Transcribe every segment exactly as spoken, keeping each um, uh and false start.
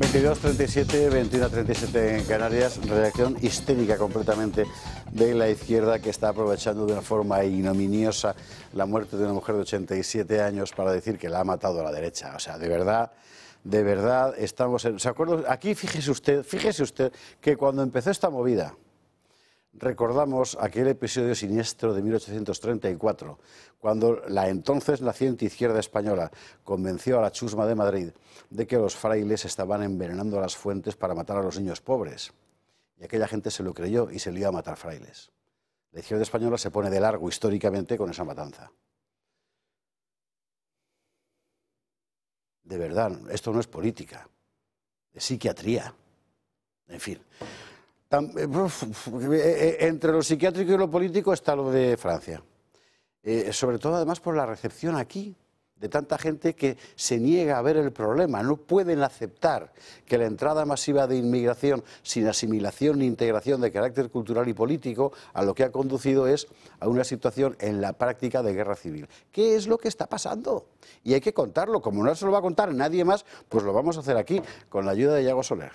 veintidós treinta y siete, veintiuno treinta y siete en Canarias, reacción histérica completamente de la izquierda, que está aprovechando de una forma ignominiosa la muerte de una mujer de ochenta y siete años para decir que la ha matado a la derecha. O sea, de verdad, de verdad, estamos en... ¿Se acuerdan? Aquí fíjese usted, fíjese usted que cuando empezó esta movida, recordamos aquel episodio siniestro de mil ochocientos treinta y cuatro, cuando la entonces naciente izquierda española convenció a la chusma de Madrid de que los frailes estaban envenenando las fuentes para matar a los niños pobres. Y aquella gente se lo creyó y se le iba a matar frailes. La izquierda española se pone de largo históricamente con esa matanza. De verdad, esto no es política, es psiquiatría. En fin. Entre lo psiquiátrico y lo político está lo de Francia. Eh, sobre todo, además, por la recepción aquí de tanta gente que se niega a ver el problema. No pueden aceptar que la entrada masiva de inmigración sin asimilación ni integración de carácter cultural y político a lo que ha conducido es a una situación en la práctica de guerra civil. ¿Qué es lo que está pasando? Y hay que contarlo. Como no se lo va a contar nadie más, pues lo vamos a hacer aquí, con la ayuda de Yago Soler.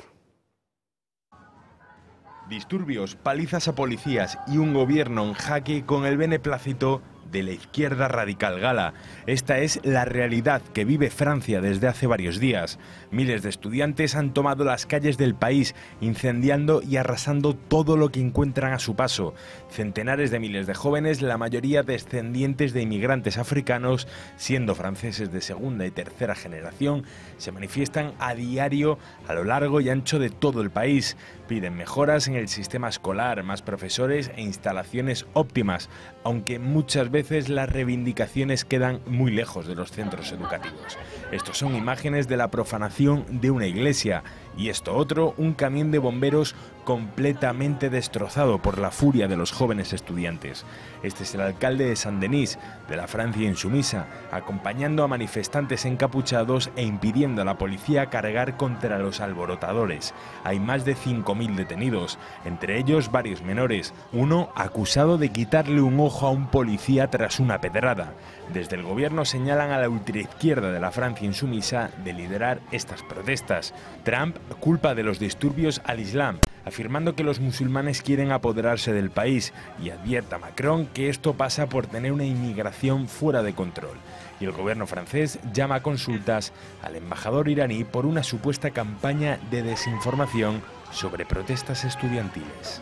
Disturbios, palizas a policías y un gobierno en jaque con el beneplácito de la izquierda radical gala. Esta es la realidad que vive Francia desde hace varios días. Miles de estudiantes han tomado las calles del país, incendiando y arrasando todo lo que encuentran a su paso. Centenares de miles de jóvenes, la mayoría descendientes de inmigrantes africanos, siendo franceses de segunda y tercera generación, se manifiestan a diario a lo largo y ancho de todo el país. Piden mejoras en el sistema escolar, más profesores e instalaciones óptimas, aunque muchas veces las reivindicaciones quedan muy lejos de los centros educativos. Estos son imágenes de la profanación de una iglesia y esto otro, un camión de bomberos completamente destrozado por la furia de los jóvenes estudiantes. Este es el alcalde de Saint-Denis, de la Francia insumisa, acompañando a manifestantes encapuchados e impidiendo a la policía cargar contra los alborotadores. Hay más de cinco mil detenidos, entre ellos varios menores, uno acusado de quitarle un ojo a un policía tras una pedrada. Desde el gobierno señalan a la ultraizquierda de la Francia insumisa de liderar estas protestas. Trump culpa de los disturbios al Islam, afirmando que los musulmanes quieren apoderarse del país, y advierte a Macron que esto pasa por tener una inmigración fuera de control. Y el gobierno francés llama a consultas al embajador iraní por una supuesta campaña de desinformación sobre protestas estudiantiles.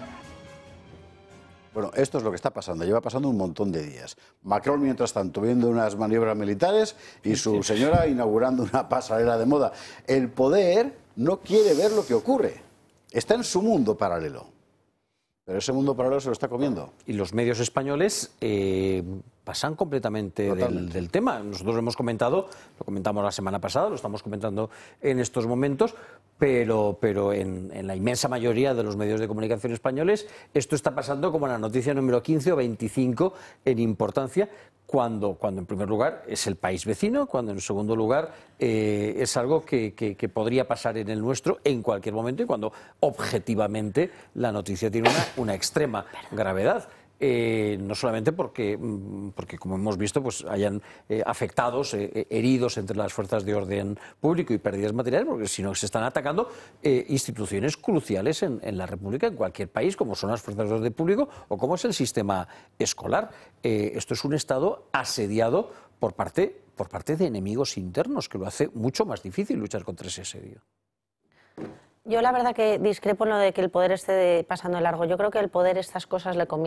Bueno, esto es lo que está pasando, lleva pasando un montón de días. Macron, mientras tanto, viendo unas maniobras militares y su señora inaugurando una pasarela de moda. El poder no quiere ver lo que ocurre, está en su mundo paralelo, pero ese mundo paralelo se lo está comiendo. Y los medios españoles eh, pasan completamente del, del tema. Nosotros lo hemos comentado, lo comentamos la semana pasada, lo estamos comentando en estos momentos, pero, pero en, en la inmensa mayoría de los medios de comunicación españoles esto está pasando como la noticia número quince o veinticinco en importancia, cuando, cuando en primer lugar es el país vecino, cuando en segundo lugar eh, es algo que, que, que podría pasar en el nuestro en cualquier momento, y cuando objetivamente la noticia tiene una, una extrema gravedad. Eh, no solamente porque, porque, como hemos visto, pues hayan eh, afectados, eh, heridos entre las fuerzas de orden público y pérdidas materiales, porque sino que se están atacando eh, instituciones cruciales en, en la República, en cualquier país, como son las fuerzas de orden público o como es el sistema escolar. Eh, esto es un Estado asediado por parte, por parte de enemigos internos, que lo hace mucho más difícil luchar contra ese asedio. Yo la verdad que discrepo en lo de que el poder esté pasando de largo. Yo creo que el poder estas cosas le conviene.